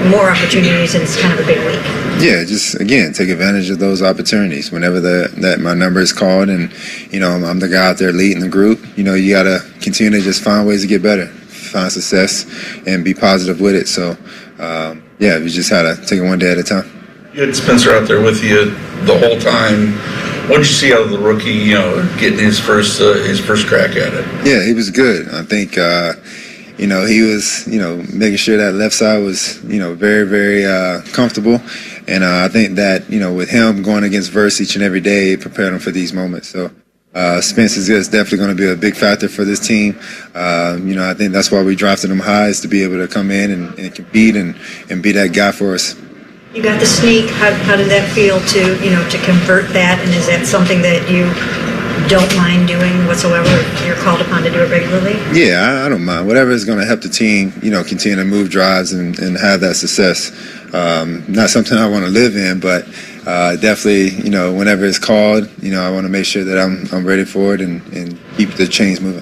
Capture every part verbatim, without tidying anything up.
more opportunities, and it's kind of a big week. Yeah, just, again, take advantage of those opportunities. Whenever the, that my number is called and, you know, I'm, I'm the guy out there leading the group, you know, you got to continue to just find ways to get better, find success, and be positive with it. So, um, yeah, we just had to take it one day at a time. You had Spencer out there with you the whole time. What did you see out of the rookie, you know, getting his first uh, his first crack at it? Yeah, he was good. I think, uh, you know, he was, you know, making sure that left side was, you know, very, very uh, comfortable. And uh, I think that, you know, with him going against Verse each and every day, it prepared him for these moments. So uh, Spence is definitely going to be a big factor for this team. Uh, you know, I think that's why we drafted him high, is to be able to come in and, and compete and, and be that guy for us. You got the sneak. How, how did that feel to, you know, to convert that? And is that something that you don't mind doing whatsoever if you're called upon to do it regularly? Yeah, I, I don't mind. Whatever is going to help the team, you know, continue to move drives and, and have that success. Um, not something I want to live in, but uh, definitely, you know, whenever it's called, you know, I want to make sure that I'm I'm ready for it and, and keep the chains moving.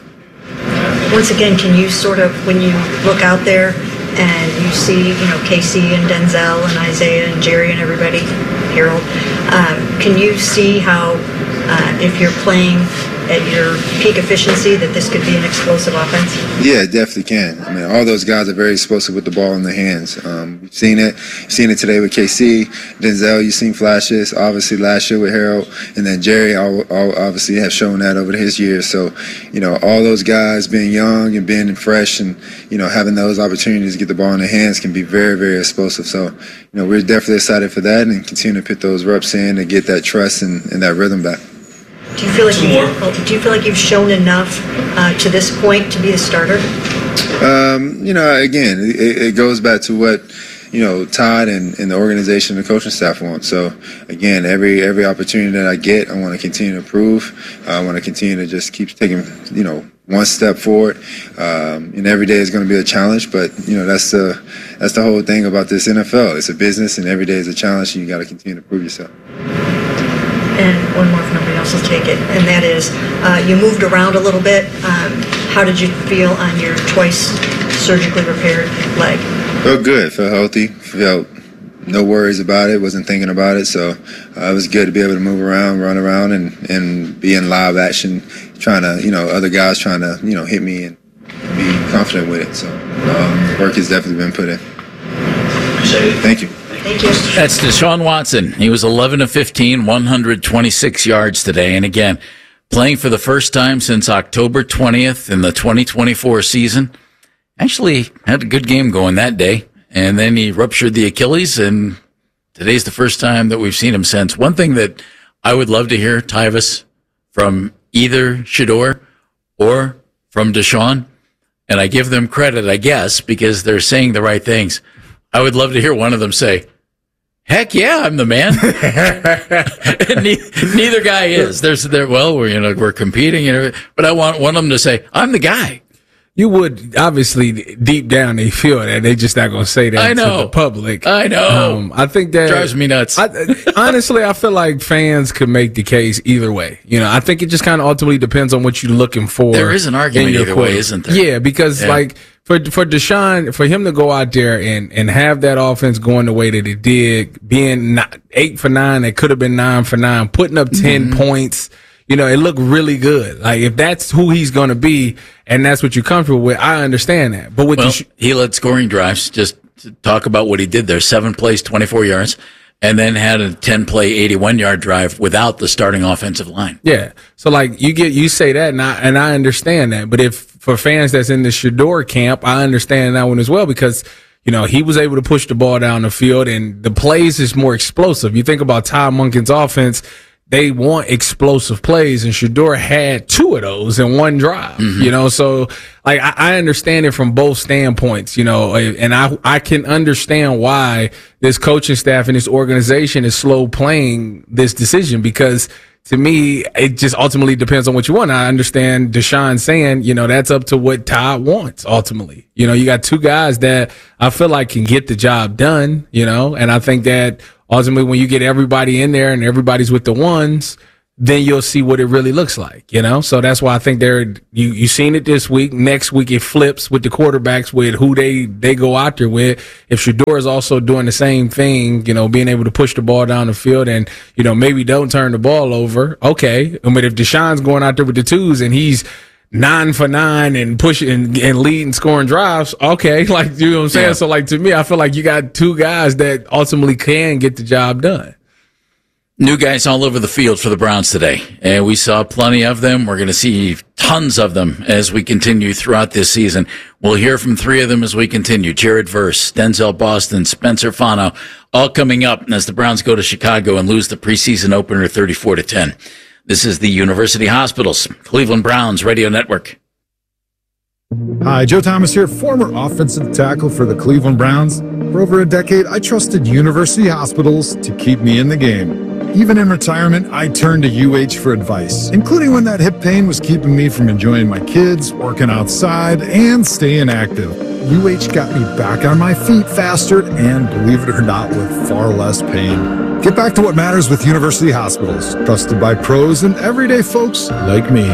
Once again, can you sort of, when you look out there and you see, you know, Casey and Denzel and Isaiah and Jerry and everybody, Harold, um, can you see how uh, if you're playing at your peak efficiency that this could be an explosive offense? Yeah, it definitely can. I mean, all those guys are very explosive with the ball in their hands. Um, we've seen it. You've seen it today with K C. Denzel, you've seen flashes, obviously last year with Harold. And then Jerry all, all obviously have shown that over his years. So, you know, all those guys being young and being fresh and, you know, having those opportunities to get the ball in their hands can be very, very explosive. So, you know, we're definitely excited for that and continue to put those reps in and get that trust and, and that rhythm back. Do you feel like you, do you feel like you've shown enough uh, to this point to be the starter? Um, you know, again, it, it goes back to what, you know, Todd and, and the organization and the coaching staff want. So, again, every every opportunity that I get, I want to continue to improve. I want to continue to just keep taking, you know, one step forward. Um, and every day is going to be a challenge, but, you know, that's the that's the whole thing about this N F L. It's a business, and every day is a challenge, and you got to continue to prove yourself. And one more if nobody else will take it, and that is uh, you moved around a little bit. Um, how did you feel on your twice surgically repaired leg? Felt good. Felt healthy. Felt no worries about it. Wasn't thinking about it. So uh, it was good to be able to move around, run around, and, and be in live action, trying to, you know, other guys trying to, you know, hit me and be confident with it. So um, work has definitely been put in. Thank you. Thank you. That's Deshaun Watson. He was eleven of fifteen, one hundred twenty-six yards today. And again, playing for the first time since October twentieth in the twenty twenty-four season. Actually had a good game going that day. And then he ruptured the Achilles, and today's the first time that we've seen him since. One thing that I would love to hear, Tyvis, from either Shedeur or from Deshaun, and I give them credit, I guess, because they're saying the right things. I would love to hear one of them say, heck yeah, I'm the man. And ne- neither guy is. There's there. Well, we're you know we're competing, and but I want one of them to say, I'm the guy. You would obviously deep down they feel that they just not gonna say that I know. to the public. I know. Um, I think that drives me nuts. I, honestly, I feel like fans could make the case either way. You know, I think it just kind of ultimately depends on what you're looking for. There is an argument either way, isn't there? Yeah, because yeah. like. For for Deshaun, for him to go out there and, and have that offense going the way that it did, being not, eight for nine, it could have been nine for nine, putting up ten mm-hmm. points, you know, it looked really good. Like if that's who he's going to be and that's what you're comfortable with, I understand that. But with well, the, he led scoring drives. Just to talk about what he did there: seven plays, twenty-four yards. And then had a ten-play, eighty-one-yard drive without the starting offensive line. Yeah, so like you get you say that, and I and I understand that. But if for fans that's in the Shedeur camp, I understand that one as well because you know he was able to push the ball down the field, and the plays is more explosive. You think about Todd Monken's offense; they want explosive plays, and Shedeur had two of those in one drive. Mm-hmm. You know, so like I, I understand it from both standpoints. You know, and I I can understand why this coaching staff and this organization is slow playing this decision because to me, it just ultimately depends on what you want. I understand Deshaun saying, you know, that's up to what Todd wants ultimately. You know, you got two guys that I feel like can get the job done, you know, and I think that ultimately when you get everybody in there and everybody's with the ones, then you'll see what it really looks like, you know? So that's why I think they're, you, you seen it this week. Next week it flips with the quarterbacks with who they, they go out there with. If Shedeur is also doing the same thing, you know, being able to push the ball down the field and, you know, maybe don't turn the ball over. Okay. But if Deshaun's going out there with the twos and he's nine for nine and pushing and, and leading scoring drives, okay. Like, you know what I'm saying? Yeah. So like to me, I feel like you got two guys that ultimately can get the job done. New guys all over the field for the Browns today, and we saw plenty of them. We're going to see tons of them as we continue throughout this season. We'll hear from three of them as we continue. Jared Verse, Denzel Boston, Spencer Fano, all coming up as the Browns go to Chicago and lose the preseason opener thirty-four to ten. This is the University Hospitals, Cleveland Browns Radio Network. Hi, Joe Thomas here, former offensive tackle for the Cleveland Browns. For over a decade, I trusted University Hospitals to keep me in the game. Even in retirement, I turned to U H for advice, including when that hip pain was keeping me from enjoying my kids, working outside, and staying active. U H got me back on my feet faster and, believe it or not, with far less pain. Get back to what matters with University Hospitals, trusted by pros and everyday folks like me.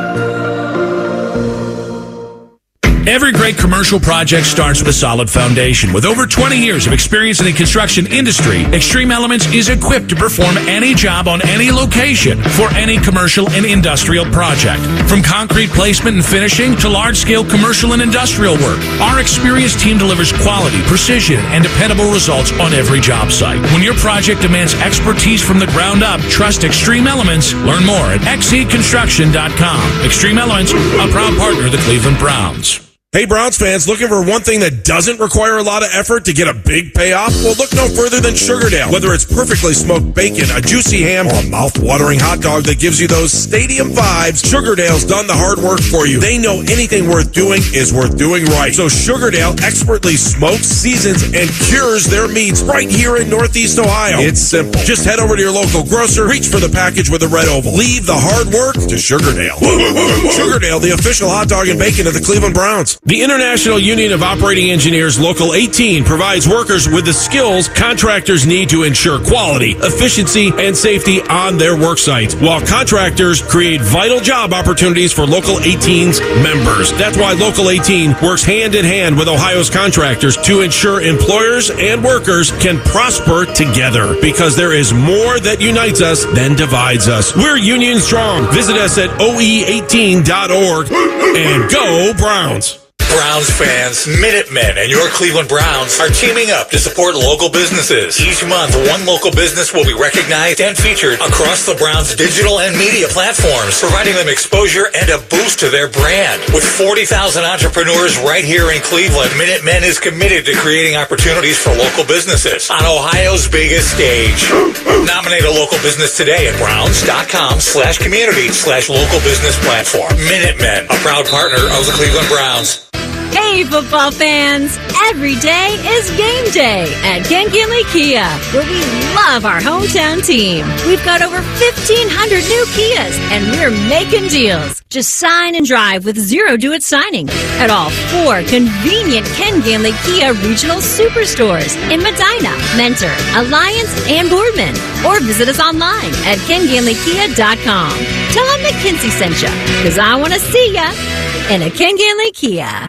Every great commercial project starts with a solid foundation. With over twenty years of experience in the construction industry, Extreme Elements is equipped to perform any job on any location for any commercial and industrial project. From concrete placement and finishing to large-scale commercial and industrial work, our experienced team delivers quality, precision, and dependable results on every job site. When your project demands expertise from the ground up, trust Extreme Elements. Learn more at x e construction dot com. Extreme Elements, a proud partner of the Cleveland Browns. Hey, Browns fans, looking for one thing that doesn't require a lot of effort to get a big payoff? Well, look no further than Sugardale. Whether it's perfectly smoked bacon, a juicy ham, or a mouth-watering hot dog that gives you those stadium vibes, Sugardale's done the hard work for you. They know anything worth doing is worth doing right. So Sugardale expertly smokes, seasons, and cures their meats right here in Northeast Ohio. It's simple. Just head over to your local grocer, reach for the package with the red oval. Leave the hard work to Sugardale. Sugardale, the official hot dog and bacon of the Cleveland Browns. The International Union of Operating Engineers Local eighteen provides workers with the skills contractors need to ensure quality, efficiency, and safety on their work sites, while contractors create vital job opportunities for Local eighteen's members. That's why Local eighteen works hand in hand with Ohio's contractors to ensure employers and workers can prosper together, because there is more that unites us than divides us. We're union strong. Visit us at O E eighteen dot org and go Browns. Browns fans, Minutemen, and your Cleveland Browns are teaming up to support local businesses. Each month, one local business will be recognized and featured across the Browns' digital and media platforms, providing them exposure and a boost to their brand. With forty thousand entrepreneurs right here in Cleveland, Minutemen is committed to creating opportunities for local businesses on Ohio's biggest stage. Nominate a local business today at browns.com slash community slash local business platform. Minutemen, a proud partner of the Cleveland Browns. Hey, football fans! Every day is game day at Ken Kinley Kia, where we love our hometown team. We've got over fifteen hundred new Kias, and we're making deals. Just sign and drive with zero do-it signing at all four convenient Ken Ganley Kia regional superstores in Medina, Mentor, Alliance, and Boardman. Or visit us online at ken ganley kia dot com. Tell them McKinsey sent you, because I want to see ya in a Ken Ganley Kia.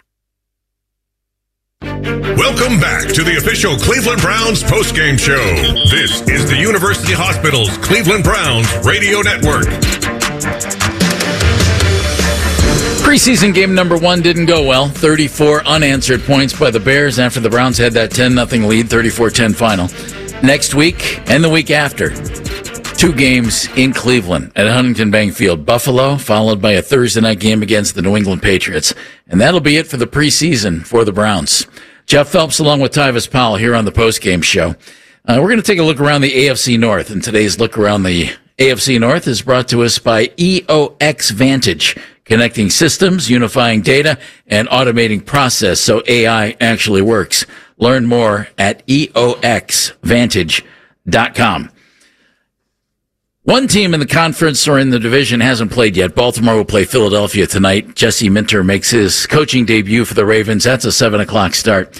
Welcome back to the official Cleveland Browns postgame show. This is the University Hospitals Cleveland Browns Radio Network. Preseason game number one didn't go well. thirty-four unanswered points by the Bears after the Browns had that ten nothing lead, thirty-four ten final. Next week and the week after, two games in Cleveland at Huntington Bank Field. Buffalo, followed by a Thursday night game against the New England Patriots. And that'll be it for the preseason for the Browns. Jeff Phelps along with Tyvis Powell here on the postgame show. Uh, we're going to take a look around the A F C North, and today's look around the A F C North is brought to us by E O X Vantage, connecting systems, unifying data, and automating process so A I actually works. Learn more at E O X vantage dot com. One team in the conference or in the division hasn't played yet. Baltimore will play Philadelphia tonight. Jesse Minter makes his coaching debut for the Ravens. That's a seven o'clock start.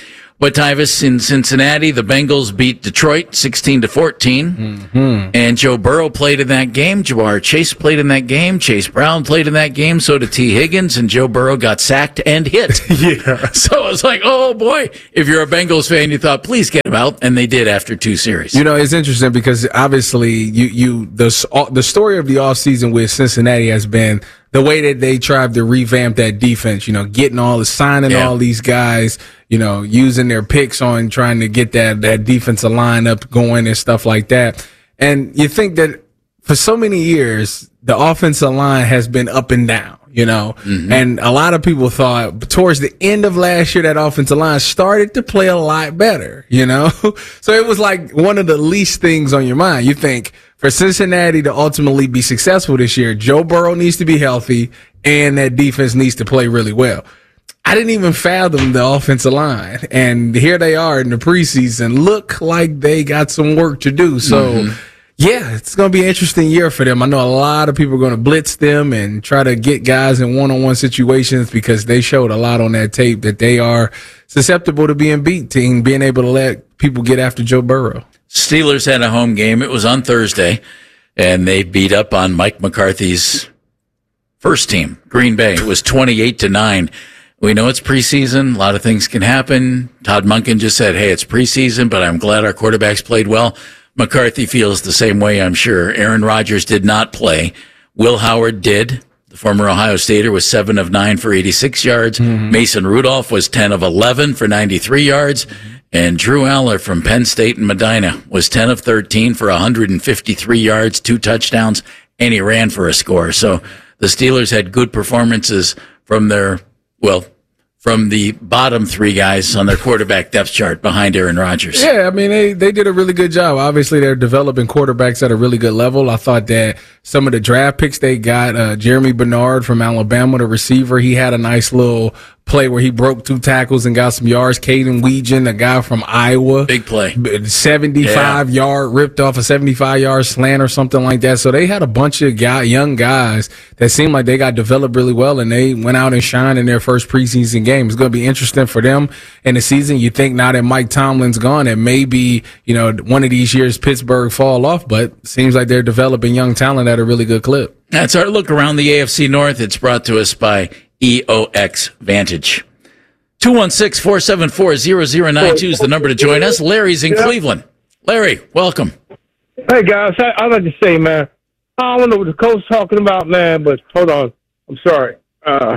But Tyvis, in Cincinnati, the Bengals beat Detroit sixteen to fourteen. Mm-hmm. And Joe Burrow played in that game. Ja'Marr Chase played in that game. Chase Brown played in that game. So did T. Higgins. And Joe Burrow got sacked and hit. Yeah. So it was like, oh boy, if you're a Bengals fan, you thought, please get him out. And they did after two series. You know, it's interesting because obviously you, you, the, the story of the offseason with Cincinnati has been the way that they tried to revamp that defense, you know, getting all the signing Yeah. all these guys, you know, using their picks on trying to get that, that defensive lineup going and stuff like that. And you think that for so many years, the offensive line has been up and down, you know, Mm-hmm. and a lot of people thought towards the end of last year, that offensive line started to play a lot better, you know, so it was like one of the least things on your mind. You think for Cincinnati to ultimately be successful this year, Joe Burrow needs to be healthy and that defense needs to play really well. I didn't even fathom the offensive line, and here they are in the preseason. Look like they got some work to do. So, Mm-hmm. yeah, it's going to be an interesting year for them. I know a lot of people are going to blitz them and try to get guys in one-on-one situations because they showed a lot on that tape that they are susceptible to being beat, team being able to let people get after Joe Burrow. Steelers had a home game. It was on Thursday, and they beat up on Mike McCarthy's first team, Green Bay. It was twenty-eight to nine. We know it's preseason. A lot of things can happen. Todd Monken just said, hey, it's preseason, but I'm glad our quarterbacks played well. McCarthy feels the same way, I'm sure. Aaron Rodgers did not play. Will Howard did. The former Ohio Stater was seven of nine for eighty-six yards. Mm-hmm. Mason Rudolph was ten of eleven for ninety-three yards. And Drew Aller from Penn State and Medina was ten of thirteen for one hundred fifty-three yards, two touchdowns, and he ran for a score. So the Steelers had good performances from their, well, from the bottom three guys on their quarterback depth chart behind Aaron Rodgers. Yeah, I mean, they, they did a really good job. Obviously, they're developing quarterbacks at a really good level. I thought that some of the draft picks they got, uh, Jeremy Bernard from Alabama, the receiver, he had a nice little play where he broke two tackles and got some yards. Caden Weegan, the guy from Iowa. Big play. seventy-five yeah. yard, ripped off a seventy-five yard slant or something like that. So they had a bunch of guy, young guys that seemed like they got developed really well, and they went out and shined in their first preseason game. It's going to be interesting for them in the season. You think now that Mike Tomlin's gone, that maybe, you know, one of these years Pittsburgh fall off, but seems like they're developing young talent at a really good clip. That's our look around the A F C North. It's brought to us by E O X Vantage. two one six, four seven four, zero zero nine two is the number to join us. Larry's in yeah. Cleveland. Larry, welcome. Hey, guys. I, I'd like to say, man, I don't know what the coach is talking about, man, but hold on. I'm sorry. Uh,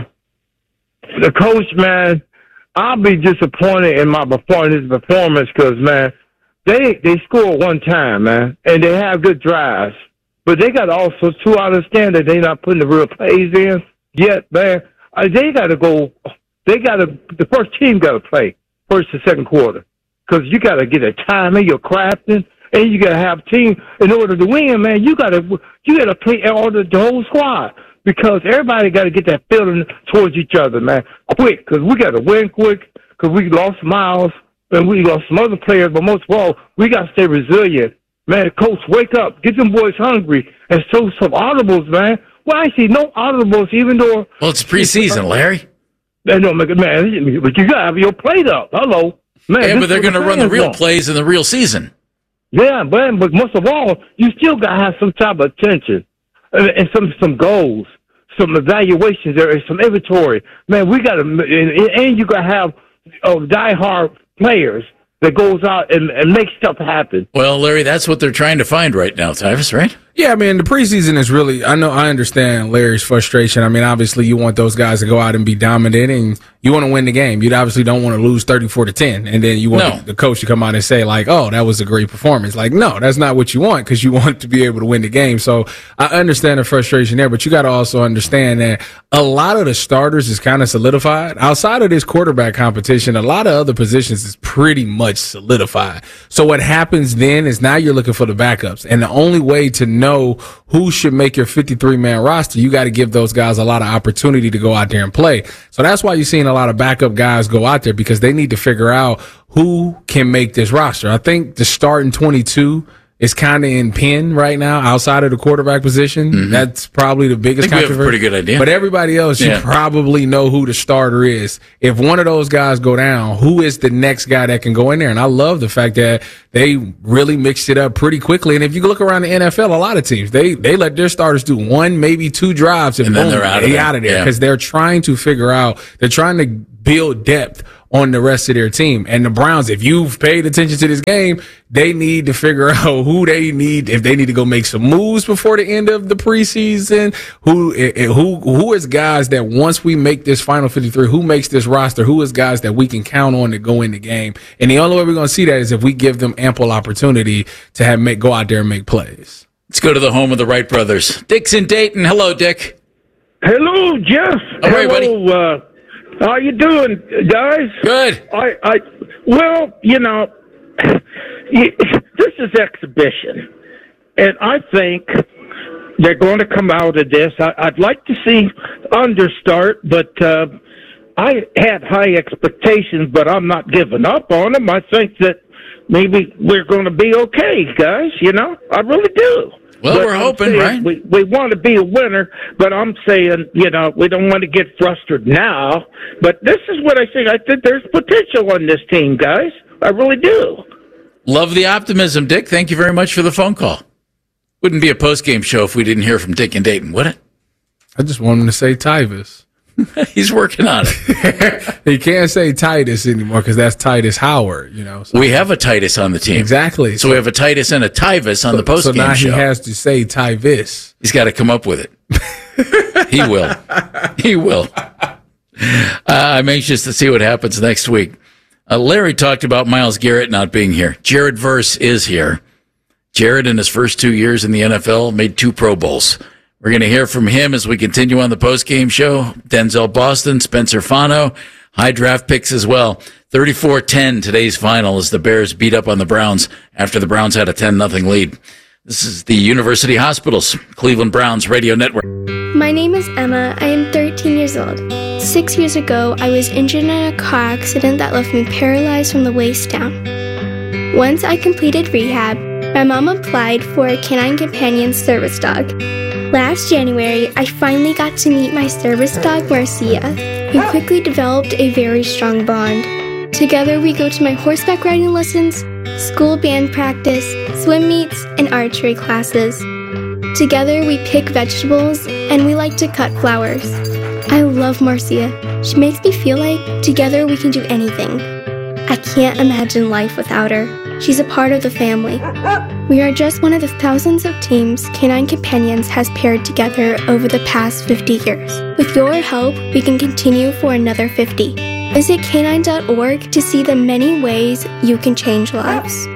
the coach, man, I'll be disappointed in my performance performance because, man, they they score one time, man, and they have good drives. But they got to also, to understand that they're not putting the real plays in yet, man. Uh, they got to go. They got to. The first team got to play first and second quarter because you got to get a timing, your crafting, and you got to have team in order to win, man. You got to you got to play all the, the whole squad because everybody got to get that feeling towards each other, man, quick because we got to win quick because we lost Miles and we lost some other players, but most of all, we got to stay resilient, man. Coach, wake up, get them boys hungry, and show some audibles, man. Well, I see no audibles, even though. Well, it's preseason, Larry. They don't make it, man. But you got to have your plate up. Hello, man. Yeah, but they're going to run the real plays in the real season. Yeah, but but most of all, you still got to have some type of attention and, and some some goals, some evaluations, there is some inventory. Man, we got to, and, and you got to have uh, diehard players that goes out and, and makes stuff happen. Well, Larry, that's what they're trying to find right now, Tyvis, right? Yeah, I mean, the preseason is really, I know, I understand Larry's frustration. I mean, obviously you want those guys to go out and be dominant and you want to win the game. You obviously don't want to lose thirty-four to ten. And then you want No. the, the coach to come out and say like, oh, that was a great performance. Like, no, that's not what you want because you want to be able to win the game. So I understand the frustration there, but you got to also understand that a lot of the starters is kind of solidified. Outside of this quarterback competition, a lot of other positions is pretty much solidified. So what happens then is now you're looking for the backups. And the only way to know know who should make your fifty-three man roster, you got to give those guys a lot of opportunity to go out there and play. So that's why you're seeing a lot of backup guys go out there because they need to figure out who can make this roster. I think the starting twenty-two is kind of in pin right now outside of the quarterback position. Mm-hmm. That's probably the biggest I think we have a controversy. pretty good idea. But everybody else, Yeah. you probably know who the starter is. If one of those guys go down, who is the next guy that can go in there? And I love the fact that they really mixed it up pretty quickly. And if you look around the N F L, a lot of teams, they they let their starters do one, maybe two drives, and, And boom, then they're out of they there. out of there Yeah. because they're trying to figure out, they're trying to build depth on the rest of their team. And the Browns, if you've paid attention to this game, they need to figure out who they need, if they need to go make some moves before the end of the preseason, who who who is guys that once we make this final fifty-three, who makes this roster, who is guys that we can count on to go in the game. And the only way we're going to see that is if we give them ample opportunity to have make go out there and make plays. Let's go to the home of the Wright brothers. Dick's in Dayton. Hello, Dick. Hello, Jeff. All right, Hello, uh, how you doing, guys? Good. I, I, well, you know, this is exhibition, and I think they're going to come out of this. I, I'd like to see understart, but uh, I had high expectations, but I'm not giving up on them. I think that maybe we're going to be okay, guys. You know, I really do. Well, But we're I'm hoping, saying right? We, we want to be a winner, but I'm saying, you know, we don't want to get frustrated now. But this is what I think. I think there's potential on this team, guys. I really do. Love the optimism, Dick. Thank you very much for the phone call. Wouldn't be a post-game show if we didn't hear from Dick in Dayton, would it? I just want him to say Tyvis. He's working on it. He can't say Titus anymore because that's Titus Howard, you know. So. We have a Titus on the team. Exactly. So we have a Titus and a Tyvis on so, the post-game So now show. he has to say Tyvis. He's got to come up with it. He will. He will. Uh, I'm anxious to see what happens next week. Uh, Larry talked about Myles Garrett not being here. Jared Verse is here. Jared, in his first two years in the N F L, made two Pro Bowls. We're going to hear from him as we continue on the post-game show. Denzel Boston, Spencer Fano, high draft picks as well. thirty-four ten, today's final, as the Bears beat up on the Browns after the Browns had a ten nothing lead. This is the University Hospitals, Cleveland Browns Radio Network. My name is Emma. I am thirteen years old. Six years ago, I was injured in a car accident that left me paralyzed from the waist down. Once I completed rehab, my mom applied for a Canine Companion service dog. Last January, I finally got to meet my service dog, Marcia. We quickly developed a very strong bond. Together, we go to my horseback riding lessons, school band practice, swim meets, and archery classes. Together, we pick vegetables, and we like to cut flowers. I love Marcia. She makes me feel like together we can do anything. I can't imagine life without her. She's a part of the family. We are just one of the thousands of teams Canine Companions has paired together over the past fifty years. With your help, we can continue for another fifty. Visit canine dot org to see the many ways you can change lives.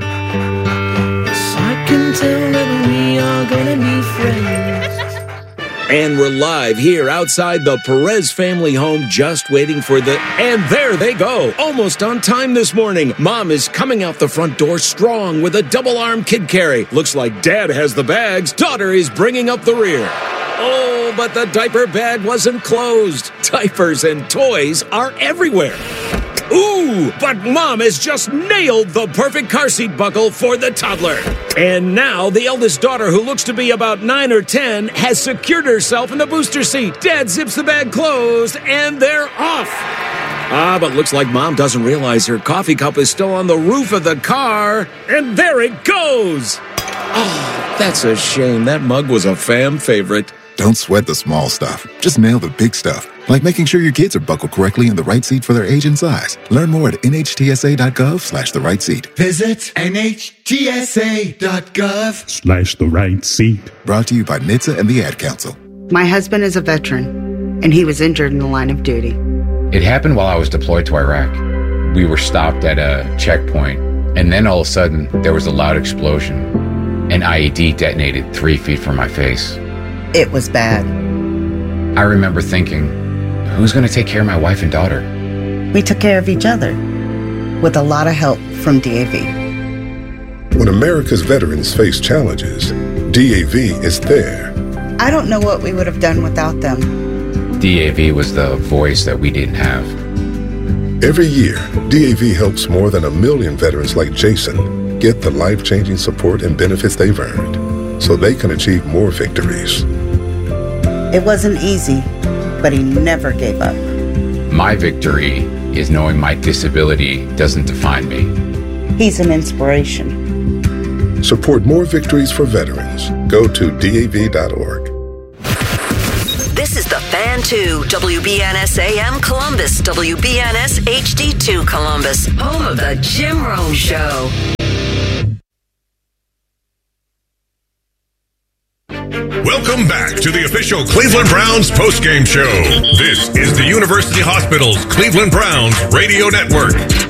I can tell that we are gonna be friends. And we're live here outside the Perez family home, just waiting for the... And there they go, almost on time this morning. Mom is coming out the front door strong with a double-arm kid carry. Looks like Dad has the bags. Daughter is bringing up the rear. Oh, but the diaper bag wasn't closed. Diapers and toys are everywhere. Ooh, but Mom has just nailed the perfect car seat buckle for the toddler. And now the eldest daughter, who looks to be about nine or ten, has secured herself in the booster seat. Dad zips the bag closed, and they're off. Ah, but looks like Mom doesn't realize her coffee cup is still on the roof of the car. And there it goes. Oh, that's a shame. That mug was a fam favorite. Don't sweat the small stuff. Just nail the big stuff, like making sure your kids are buckled correctly in the right seat for their age and size. Learn more at N H T S A dot gov slash the right seat. Visit N H T S A dot gov Slash the right seat. Brought to you by N H T S A and the Ad Council. My husband is a veteran, and he was injured in the line of duty. It happened while I was deployed to Iraq. We were stopped at a checkpoint, and then all of a sudden, there was a loud explosion. An I E D detonated three feet from my face. It was bad. I remember thinking, who's going to take care of my wife and daughter? We took care of each other, with a lot of help from D A V. When America's veterans face challenges, D A V is there. I don't know what we would have done without them. D A V was the voice that we didn't have. Every year, D A V helps more than a million veterans like Jason get the life-changing support and benefits they've earned so they can achieve more victories. It wasn't easy, but he never gave up. My victory is knowing my disability doesn't define me. He's an inspiration. Support more victories for veterans. Go to D A V dot org. This is the Fan two, W B N S A M Columbus, W B N S H D two Columbus, home of the Jim Rome Show. Welcome back to the official Cleveland Browns postgame show. This is the University Hospitals Cleveland Browns radio network.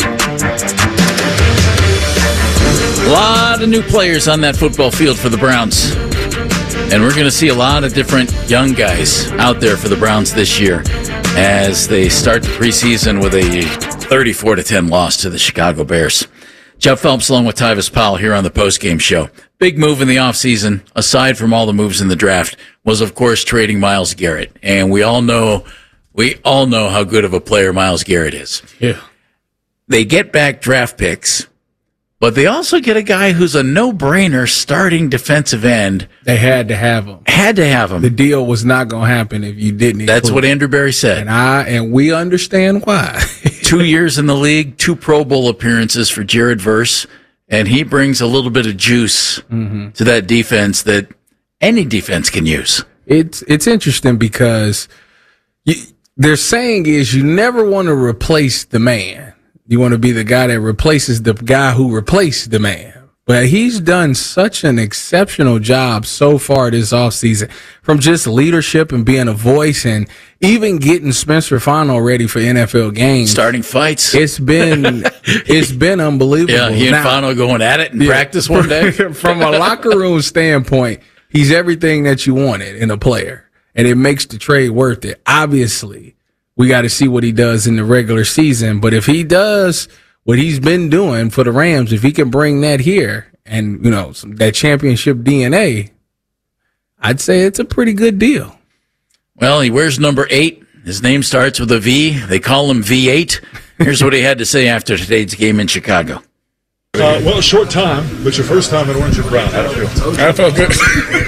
A lot of new players on that football field for the Browns. And we're going to see a lot of different young guys out there for the Browns this year as they start the preseason with a thirty-four to ten loss to the Chicago Bears. Jeff Phelps along with Tyvis Powell here on the postgame show. Big move in the offseason, aside from all the moves in the draft, was of course trading Myles Garrett. And we all know, we all know how good of a player Myles Garrett is. Yeah. They get back draft picks, but they also get a guy who's a no-brainer starting defensive end. They had to have him. Had to have him. The deal was not going to happen if you didn't. That's what Andrew Berry said. And I and we understand why. Two years in the league, two Pro Bowl appearances for Jared Verse, and he brings a little bit of juice mm-hmm. to that defense that any defense can use. It's it's interesting because you, their saying is you never want to replace the man. You want to be the guy that replaces the guy who replaced the man. But he's done such an exceptional job so far this offseason, from just leadership and being a voice and even getting Spencer Fano ready for N F L games. Starting fights. It's been it's been unbelievable. Yeah, he and now, Fano going at it in yeah, practice one day. From a locker room standpoint, he's everything that you wanted in a player, and it makes the trade worth it. Obviously, we got to see what he does in the regular season, but if he does what he's been doing for the Rams, if he can bring that here and, you know, some, that championship D N A, I'd say it's a pretty good deal. Well, he wears number eight. His name starts with a V. They call him V eight. Here's what he had to say after today's game in Chicago. Uh, well, a short time, but your first time in orange and brown. How'd it feel? I felt good.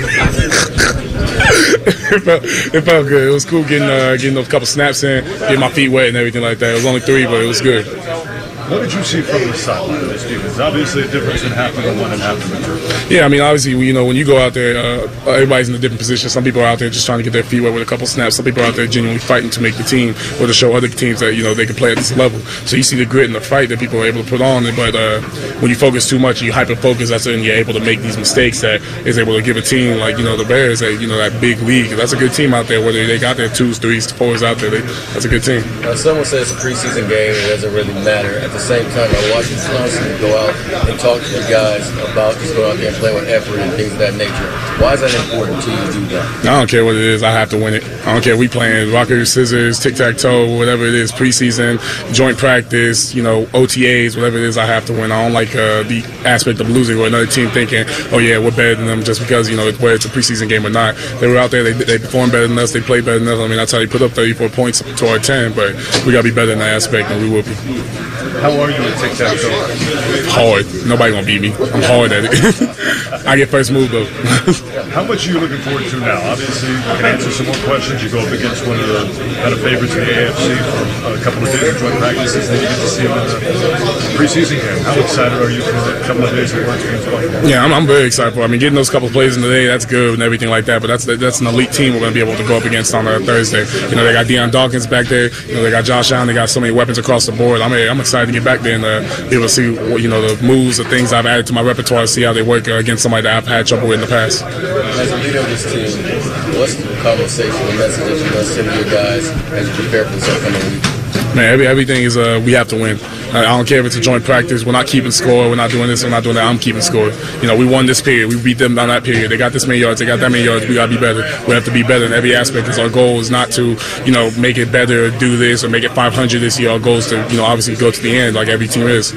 it, felt, it felt good. It was cool getting uh, getting those couple snaps in, getting my feet wet and everything like that. It was only three, but it was good. What did you see from the sideline of this defense? Obviously, a difference in half of the one and half of the two. Yeah, I mean, obviously, you know, when you go out there, uh, everybody's in a different position. Some people are out there just trying to get their feet wet with a couple snaps. Some people are out there genuinely fighting to make the team or to show other teams that, you know, they can play at this level. So you see the grit and the fight that people are able to put on. But uh, when you focus too much, you hyper-focus, that's when you're able to make these mistakes that is able to give a team like, you know, the Bears, that, you know, that big league. That's a good team out there, whether they got their twos, threes, fours out there. They, that's a good team. Now, someone says it's a preseason game. It doesn't really matter. At the same time, I watch you constantly go out and talk to the guys about just going out there and playing with effort and things of that nature. Why is that important to you to do that? I don't care what it is. I have to win it. I don't care. We playing rock, paper, scissors, tic-tac-toe, whatever it is, preseason, joint practice, you know, O T As, whatever it is, I have to win. I don't like uh, the aspect of losing or another team thinking, oh, yeah, we're better than them just because, you know, whether it's a preseason game or not. They were out there. They, they performed better than us. They played better than us. I mean, that's how they put up thirty-four points to our ten, but we got to be better in that aspect, and we will be. How are you at tic-tac-toe? Hard. Nobody gonna beat me. I'm hard at it. I get first move though. How much are you looking forward to now? Obviously, you can answer some more questions. You go up against one of the kind of favorites in the A F C for a couple of days of joint practices. Then you get to see them in the preseason game. How excited are you for a couple of days of work against Buffalo? Yeah, I'm, I'm very excited for it. I mean, getting those couple of plays in the day, that's good and everything like that. But that's that's an elite team we're gonna be able to go up against on uh, Thursday. You know, they got Deion Dawkins back there. You know, they got Josh Allen. They got so many weapons across the board. I'm I'm excited to get back there and uh, be able to see you know the moves, the things I've added to my repertoire, see how they work uh, against somebody that I've had trouble with in the past. As a leader of this team, what's the conversation, the message that you're going to send to your guys as you prepare for this upcoming week? Man, every, everything is uh, we have to win. I, I don't care if it's a joint practice. We're not keeping score. We're not doing this. We're not doing that. I'm keeping score. You know, we won this period. We beat them on that period. They got this many yards. They got that many yards. We got to be better. We have to be better in every aspect because our goal is not to, you know, make it better or do this or make it five hundred this year. Our goal is to, you know, obviously go to the end like every team is.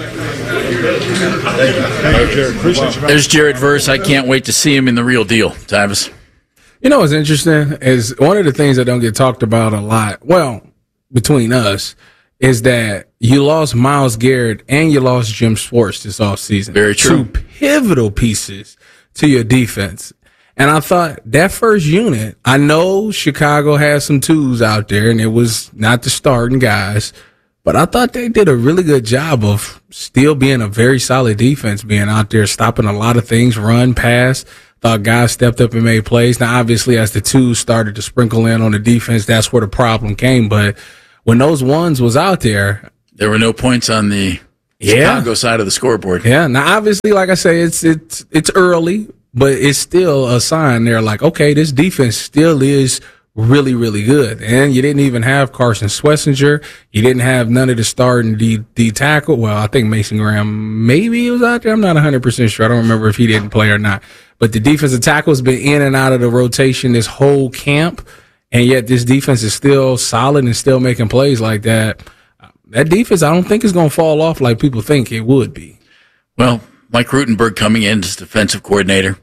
Thank you. Thank you, Jared. Appreciate you. There's Jared Verse. I can't wait to see him in the real deal, Tavis. You know what's interesting is one of the things that don't get talked about a lot, well, between us, is that you lost Myles Garrett and you lost Jim Schwartz this offseason. Very true. Two pivotal pieces to your defense. And I thought that first unit, I know Chicago has some twos out there, and it was not the starting guys, but I thought they did a really good job of still being a very solid defense, being out there, stopping a lot of things, run, pass. Thought guys stepped up and made plays. Now, obviously, as the twos started to sprinkle in on the defense, that's where the problem came. But when those ones was out there, there were no points on the yeah. Chicago side of the scoreboard. Yeah. Now, obviously, like I say, it's it's it's early, but it's still a sign there like, okay, this defense still is really, really good. And you didn't even have Carson Schlesinger. You didn't have none of the starting D, D tackle. Well, I think Mason Graham, maybe he was out there. I'm not one hundred percent sure. I don't remember if he didn't play or not. But the defensive tackle has been in and out of the rotation this whole camp. And yet this defense is still solid and still making plays like that. That defense, I don't think is going to fall off like people think it would be. Well, Mike Rutenberg coming in as defensive coordinator,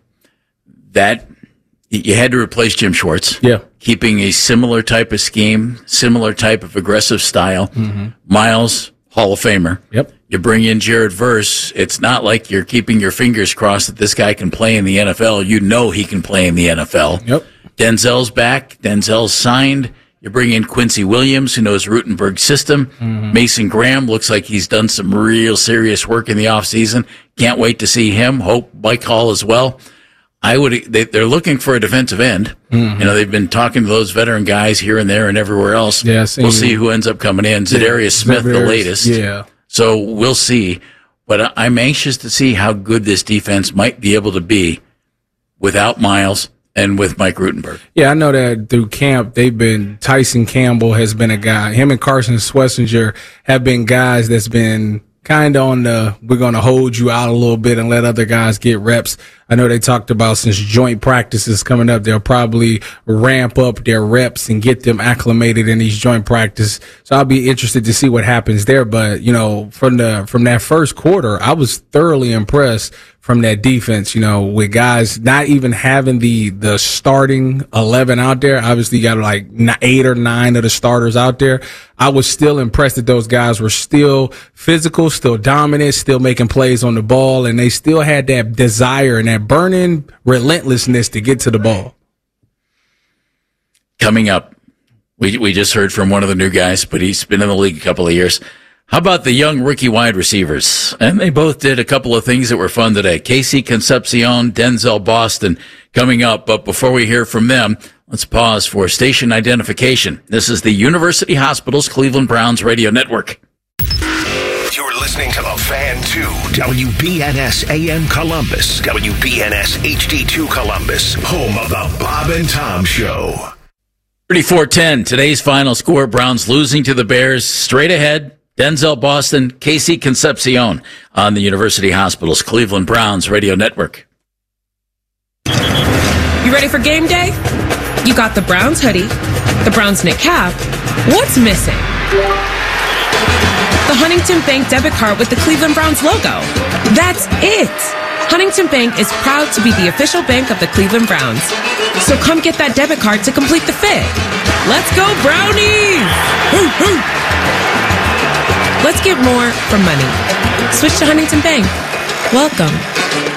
that you had to replace Jim Schwartz. Yeah. Keeping a similar type of scheme, similar type of aggressive style. Mm-hmm. Miles, Hall of Famer. Yep. You bring in Jared Verse. It's not like you're keeping your fingers crossed that this guy can play in the N F L. You know he can play in the N F L. Yep. Denzel's back. Denzel's signed. You bring in Quincy Williams, who knows Rutenberg's system. Mm-hmm. Mason Graham looks like he's done some real serious work in the offseason. Can't wait to see him. Hope Mike Hall as well. I would. They, they're looking for a defensive end. Mm-hmm. You know, they've been talking to those veteran guys here and there and everywhere else. Yeah, we'll see who ends up coming in. Zadarius yeah, Smith, Zadarius, the latest. Yeah. So we'll see. But I'm anxious to see how good this defense might be able to be without Miles and with Mike Rutenberg. Yeah, I know that through camp, they've been, Tyson Campbell has been a guy. Him and Carson Schlesinger have been guys that's been kind of on the, we're going to hold you out a little bit and let other guys get reps. I know they talked about since joint practices coming up, they'll probably ramp up their reps and get them acclimated in these joint practices. So I'll be interested to see what happens there. But, you know, from the, from that first quarter, I was thoroughly impressed from that defense, you know, with guys not even having the, the starting eleven out there. Obviously you got like eight or nine of the starters out there. I was still impressed that those guys were still physical, still dominant, still making plays on the ball, and they still had that desire and that burning relentlessness to get to the ball. Coming up, we we just heard from one of the new guys, but he's been in the league a couple of years. How about the young rookie wide receivers? And they both did a couple of things that were fun today. Casey Concepcion, Denzel Boston coming up. But before we hear from them, let's pause for station identification. This is the University Hospitals Cleveland Browns Radio Network. You're listening to The Fan two, W B N S A M Columbus, W B N S H D two Columbus, home of the Bob and Tom Show. thirty-four ten, today's final score, Browns losing to the Bears. Straight ahead, Denzel Boston, Casey Concepcion on the University Hospitals Cleveland Browns Radio Network. You ready for game day? You got the Browns hoodie, the Browns knit cap. What's missing? The Huntington Bank debit card with the Cleveland Browns logo. That's it! Huntington Bank is proud to be the official bank of the Cleveland Browns. So come get that debit card to complete the fit. Let's go, Brownies! Hoo, hoo. Let's get more for money. Switch to Huntington Bank. Welcome